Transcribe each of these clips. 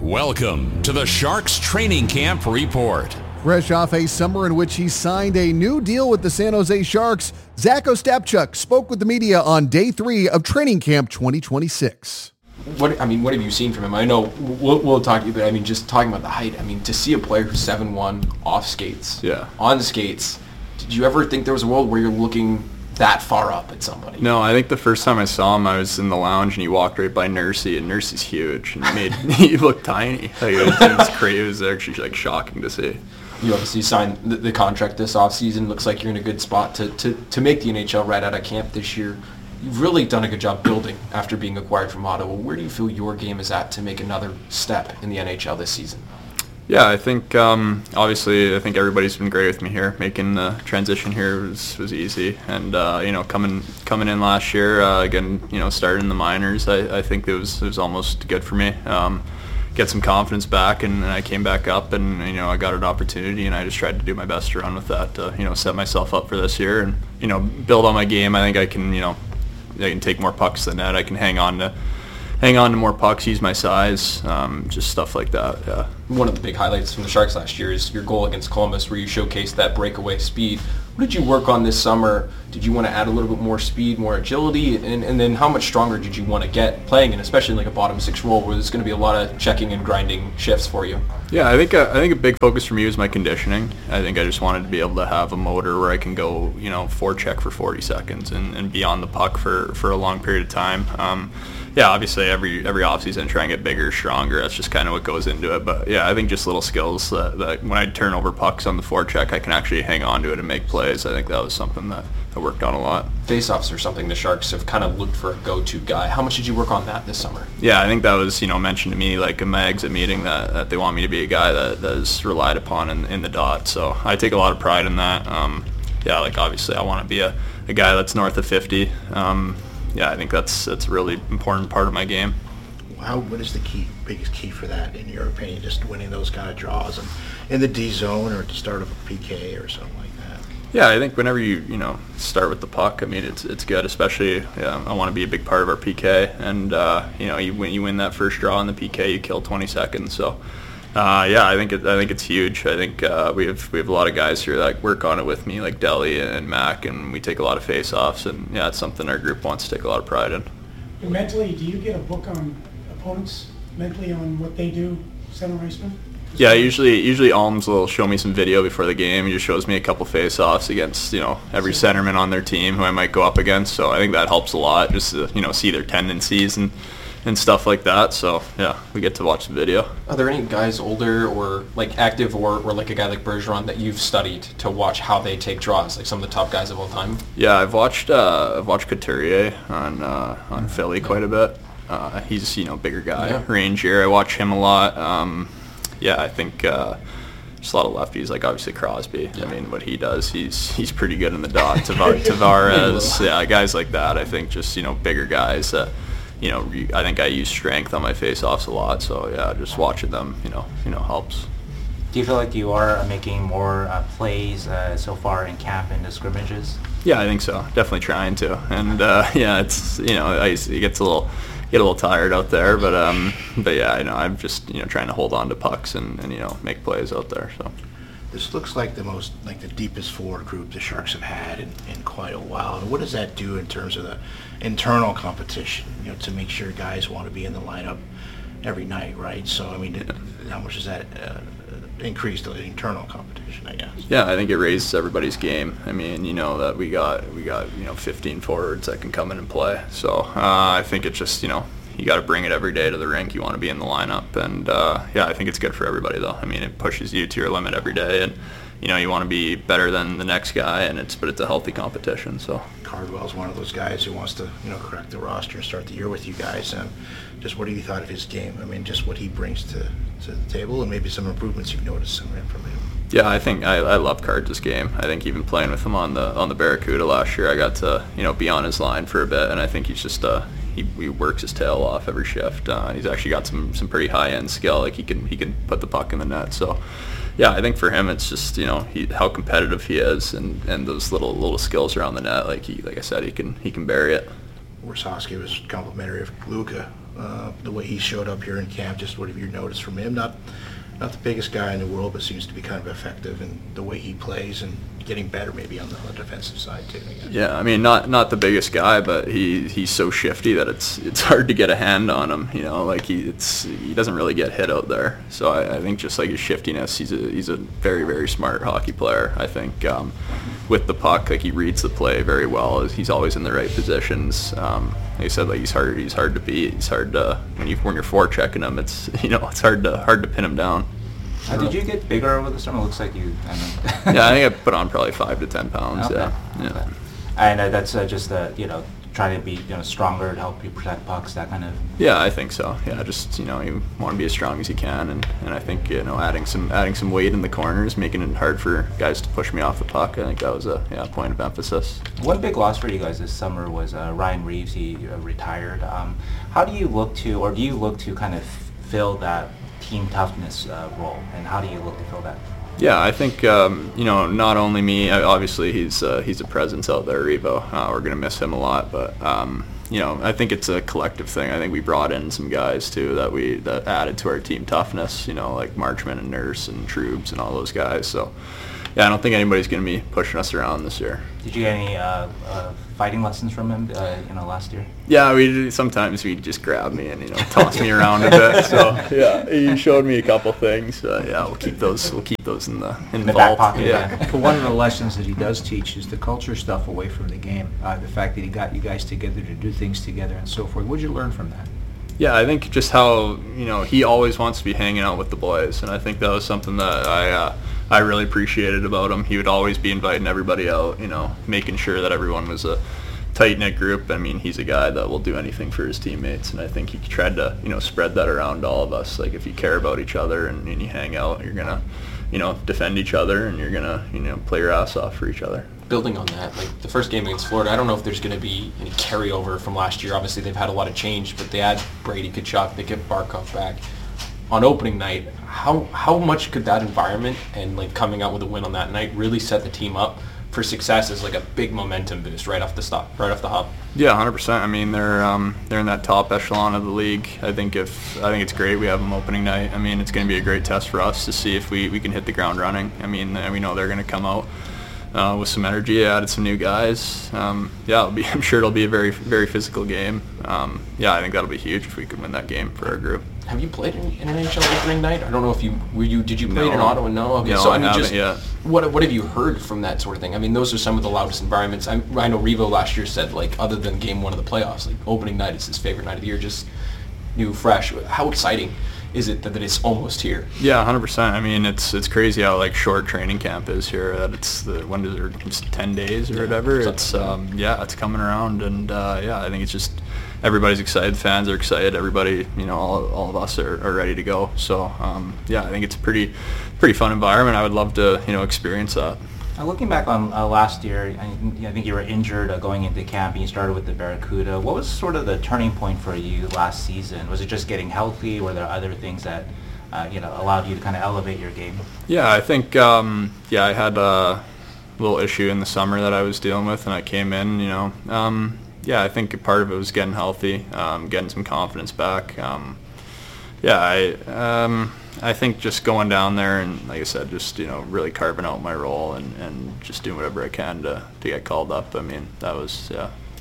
Welcome to the Sharks Training Camp Report. Fresh off a summer in which he signed a new deal with the San Jose Sharks, Zach Ostapchuk spoke with the media on day 3 of Training Camp 2026. What have you seen from him? I know we'll talk to you, but just talking about the height. To see a player who's 7'1", off skates, on skates. Did you ever think there was a world where you're looking that far up at somebody? No, I think the first time I saw him, I was in the lounge and he walked right by Nursey, and Nursey's huge and he looked tiny. It was crazy. It was actually shocking to see. You obviously signed the contract this offseason. Looks like you're in a good spot to make the NHL right out of camp this year. You've really done a good job building after being acquired from Ottawa. Where do you feel your game is at to make another step in the NHL this season? Yeah, I think obviously I think everybody's been great with me here. Making the transition here was easy, and coming in last year again, starting in the minors, I think it was almost good for me. Get some confidence back, and I came back up, and I got an opportunity, and I just tried to do my best to run with that. Set myself up for this year, and build on my game. I think I can take more pucks than that. I can hang on to more pucks, use my size, just stuff like that. Yeah. One of the big highlights from the Sharks last year is your goal against Columbus, where you showcased that breakaway speed. What did you work on this summer? Did you want to add a little bit more speed, more agility, and then how much stronger did you want to get playing in, especially in like a bottom 6 role where there's going to be a lot of checking and grinding shifts for you? Yeah, I think a big focus for me was my conditioning. I think I just wanted to be able to have a motor where I can go, forecheck for 40 seconds and be on the puck for a long period of time. Yeah, obviously every offseason I try and get bigger, stronger. That's just kind of what goes into it. But yeah, I think just little skills that when I turn over pucks on the forecheck, I can actually hang on to it and make plays. I think that was something that I worked on a lot. Face-offs are something the Sharks have kind of looked for a go-to guy. How much did you work on that this summer? Yeah, I think that was mentioned to me like in my exit meeting that they want me to be a guy that is relied upon in the dot. So I take a lot of pride in that. Obviously I want to be a guy that's north of 50. I think that's a really important part of my game. What is the biggest key for that, in your opinion? Just winning those kind of draws and in the D zone or at the start of a PK or something like that? Yeah, I think whenever you start with the puck, it's good. Especially, I want to be a big part of our PK, and you win that first draw in the PK, you kill 20 seconds. So. I think it's huge. I think we have a lot of guys here that work on it with me, like Deli and Mac, and we take a lot of face-offs, and it's something our group wants to take a lot of pride in. Mentally, do you get a book on opponents mentally on what they do, center iceman? Yeah, usually Alms will show me some video before the game. He just shows me a couple face-offs against every centerman on their team who I might go up against. So I think that helps a lot, just to see their tendencies and stuff like that. So yeah, we get to watch the video. Are there any guys older or like active or like a guy like Bergeron that you've studied to watch how they take draws, like some of the top guys of all time? Yeah, I've watched Couturier on Philly quite a bit. He's bigger guy, rangier. I watch him a lot. I think just a lot of lefties, like obviously Crosby. Yeah. What he does, he's pretty good in the dot. Tavares, guys like that. I think just bigger guys. I think I use strength on my face-offs a lot, so yeah, just watching them, helps. Do you feel like you are making more plays so far in camp and the scrimmages? Yeah, I think so. Definitely trying to, and it's it gets a little tired out there, but yeah, I'm just trying to hold on to pucks and make plays out there. So. This looks like the deepest forward group the Sharks have had in quite a while. And what does that do in terms of the internal competition, to make sure guys want to be in the lineup every night, right? So, how much does that increase the internal competition, I guess? Yeah, I think it raises everybody's game. That we got 15 forwards that can come in and play. So, I think it's just, you got to bring it every day to the rink. You want to be in the lineup, and I think it's good for everybody though. It pushes you to your limit every day, and you want to be better than the next guy, but it's a healthy competition. So Cardwell's one of those guys who wants to correct the roster and start the year with you guys. And just what have you thought of his game? Just what he brings to the table, and maybe some improvements you've noticed from him. Yeah, I think I love Cards' game. I think even playing with him on the Barracuda last year, I got to be on his line for a bit, and I think he's just he works his tail off every shift. He's actually got some pretty high end skill. Like he can put the puck in the net. So yeah, I think for him it's just how competitive he is and those little skills around the net. Like I said, he can bury it. Warsawski was complimentary of Luka the way he showed up here in camp? Just what have you noticed from him? Not the biggest guy in the world, but seems to be kind of effective in the way he plays and getting better maybe on the defensive side too. Yeah, I mean, not the biggest guy, but he's so shifty that it's hard to get a hand on him. You know, like he doesn't really get hit out there. So I think just like his shiftiness, he's a very, very smart hockey player. I think with the puck, like he reads the play very well. He's always in the right positions. Like I said, like he's hard to beat. He's hard to when you're forechecking him. It's it's hard to pin him down. Did you get bigger over the summer? It looks like you. Yeah, I think I put on probably 5 to 10 pounds. Okay. Yeah. Okay. And that's just trying to be stronger to help you protect pucks, that kind of. Yeah, I think so. Yeah, just you want to be as strong as you can, and I think adding some weight in the corners, making it hard for guys to push me off the puck. I think that was a point of emphasis. One big loss for you guys this summer was Ryan Reeves. He retired. How do you look to kind of fill that team toughness role, and how do you look to fill that? Yeah, I think not only me. Obviously, he's a presence out there, Revo. We're gonna miss him a lot, but I think it's a collective thing. I think we brought in some guys too that added to our team toughness. Like Marchman and Nurse and Troops and all those guys. So yeah, I don't think anybody's gonna be pushing us around this year. Did you get any fighting lessons from him last year? Yeah, sometimes he'd just grab me and toss me around a bit. So yeah, he showed me a couple things. Yeah, we'll keep those in the vault. Back pocket. Yeah. But one of the lessons that he does teach is the culture stuff away from the game. The fact that he got you guys together to do things together and so forth. What did you learn from that? Yeah, I think just how he always wants to be hanging out with the boys, and I think that was something that I really appreciated about him. He would always be inviting everybody out, making sure that everyone was a tight-knit group. I mean, he's a guy that will do anything for his teammates, and I think he tried to, spread that around all of us. Like, if you care about each other and you hang out, you're going to, defend each other, and you're going to, play your ass off for each other. Building on that, like the first game against Florida, I don't know if there's going to be any carryover from last year. Obviously, they've had a lot of change, but they add Brady Tkachuk, they get Barkov back. On opening night, how much could that environment and like coming out with a win on that night really set the team up for success as like a big momentum boost right off the hop? Yeah, 100%. I mean, they're in that top echelon of the league. I think it's great we have them opening night. I mean, it's going to be a great test for us to see if we can hit the ground running. I mean, we know they're going to come out with some energy. Added some new guys. I'm sure it'll be a very, very physical game. I think that'll be huge if we can win that game for our group. Have you played in an NHL opening night? I don't know if did you play it in Ottawa? No. Okay. No, so I haven't yet. What have you heard from that sort of thing? I mean, those are some of the loudest environments. I know Revo last year said, like, other than game one of the playoffs, like opening night is his favorite night of the year, just new, fresh. How exciting is it that it's almost here? Yeah, 100%. I mean, it's crazy how like short training camp is here. That it's just 10 days or whatever. It's it's coming around, and I think it's just everybody's excited. Fans are excited. Everybody, all of us are ready to go. So I think it's a pretty fun environment. I would love to experience that. Looking back on last year, I think you were injured going into camp, and you started with the Barracuda. What was sort of the turning point for you last season? Was it just getting healthy? Were there other things that allowed you to kind of elevate your game? Yeah, I think I had a little issue in the summer that I was dealing with, and I came in. I think part of it was getting healthy, getting some confidence back. I think just going down there and, like I said, just really carving out my role and just doing whatever I can to get called up. I mean, that was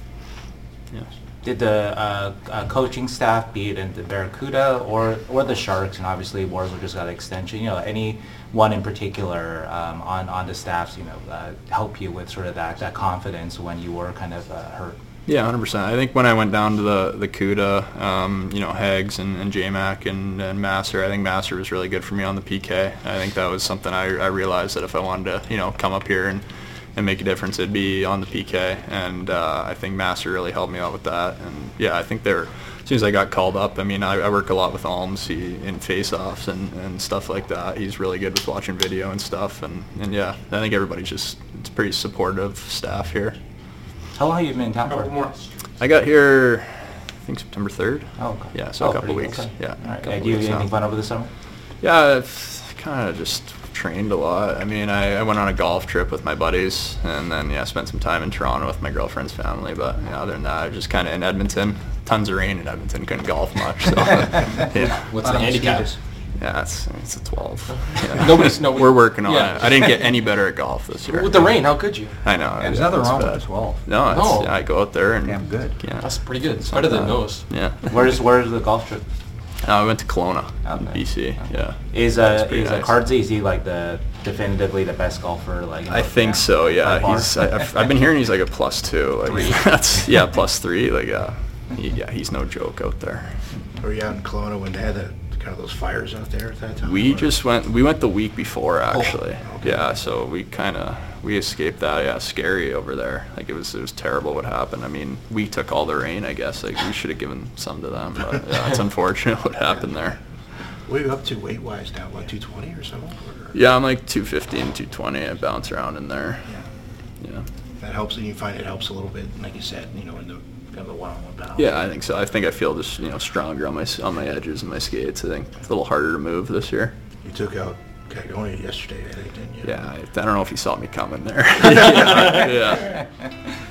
Did the coaching staff, be it in the Barracuda or the Sharks, and obviously Barzal just got an extension, any one in particular on the staffs, help you with sort of that confidence when you were kind of hurt? Yeah, 100%. I think when I went down to the CUDA, Hags and J-Mac and Masser, I think Masser was really good for me on the PK. I think that was something I realized that if I wanted to, come up here and make a difference, it'd be on the PK. And I think Masser really helped me out with that. And I think as soon as I got called up, I mean, I work a lot with Alms in face-offs and stuff like that. He's really good with watching video and stuff. And I think everybody's it's pretty supportive staff here. How long have you been in town for? I got here, I think September 3rd. Oh, okay. Yeah, so a couple weeks. Okay. Yeah. All right. Do you have anything fun over the summer? Yeah, I've kind of just trained a lot. I mean, I went on a golf trip with my buddies, and then spent some time in Toronto with my girlfriend's family. But other than that, I was just kind of in Edmonton, tons of rain in Edmonton, couldn't golf much. So, yeah. What's the handicap? Yeah, it's a 12. Yeah. We're We're working on it. I didn't get any better at golf this year. With the rain, how could you? I know. There's nothing it's wrong bad. with the 12. No, No. I go out there and Damn good. Yeah, That's pretty good. It's better than those. yeah. Where's the golf trip? We went to Kelowna, in Okay. BC. Yeah. Is pretty is nice. Cardsy, is he like definitively the best golfer? Like, you know, I think so. Yeah, by far? I've been hearing he's like a +2. Like that's +3. Like he's no joke out there. Were you out in Kelowna when they had kind of those fires out there at that time? We Or- went the week before actually. okay. Yeah, so we escaped that. Yeah, scary over there. Like it was terrible what happened. I mean, we took all the rain, I guess. Like we should have given some to them, but yeah, it's unfortunate what happened there. What are you up to weight-wise now? What, 220 or something? Or- Yeah, I'm like 250 and 220. I bounce around in there. Yeah. That helps, and you find it helps a little bit, like you said, in the kind of the one-on-one battle. Yeah, I think so. I think I feel just stronger on my edges and my skates. I think it's a little harder to move this year. You took out Cagoni yesterday, I think, didn't you? Yeah, I don't know if you saw me coming there. Yeah.